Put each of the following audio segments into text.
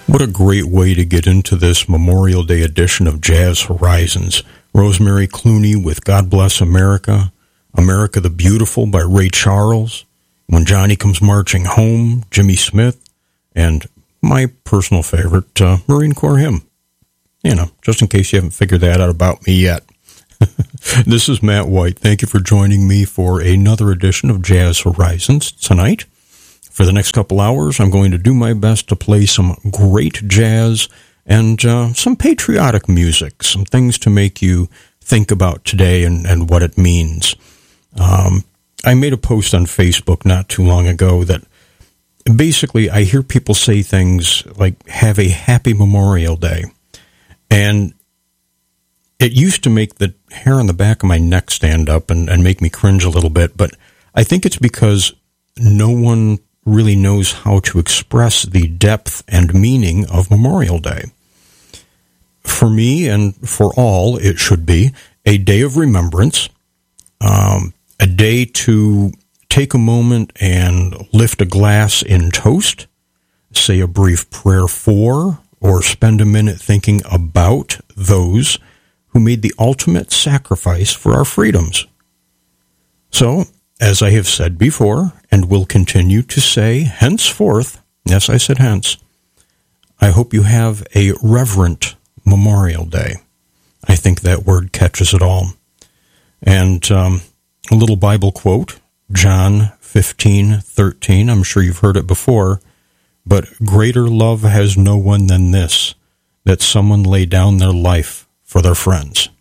What a great way to get into this Memorial Day edition of Jazz Horizons. Rosemary Clooney with God Bless America, America the Beautiful by Ray Charles, When Johnny Comes Marching Home, Jimmy Smith, and my personal favorite, Marine Corps hymn. You know, just in case you haven't figured that out about me yet. This is Matt White. Thank you for joining me for another edition of Jazz Horizons tonight. For the next couple hours, I'm going to do my best to play some great jazz and some patriotic music, some things to make you think about today and what it means. I made a post on Facebook not too long ago that basically I hear people say things like, have a happy Memorial Day. And it used to make the hair on the back of my neck stand up and make me cringe a little bit, but I think it's because no one really knows how to express the depth and meaning of Memorial Day. For me and for all, it should be a day of remembrance, a day to take a moment and lift a glass in toast, say a brief prayer for, or spend a minute thinking about those who made the ultimate sacrifice for our freedoms. So, as I have said before, and will continue to say henceforth, yes, I said hence, I hope you have a reverent Memorial Day. I think that word catches it all. And a little Bible quote, John 15:13. I'm sure you've heard it before, but greater love has no one than this, that someone lay down their life for their friends.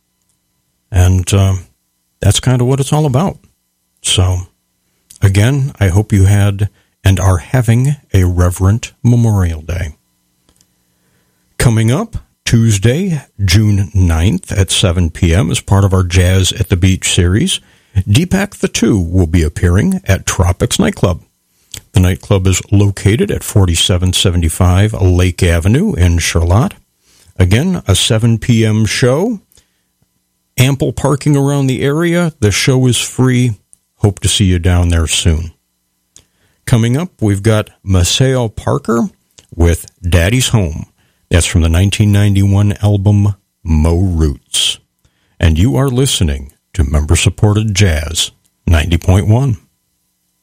And that's kind of what it's all about. So, again, I hope you had and are having a reverent Memorial Day. Coming up, Tuesday, June 9th at 7 p.m. as part of our Jazz at the Beach series, Deepak the Two will be appearing at Tropics Nightclub. The nightclub is located at 4775 Lake Avenue in Charlotte. Again, a 7 p.m. show. Ample parking around the area. The show is free. Hope to see you down there soon. Coming up, we've got Maceo Parker with Daddy's Home. That's from the 1991 album Mo Roots. And you are listening to member-supported Jazz 90.1.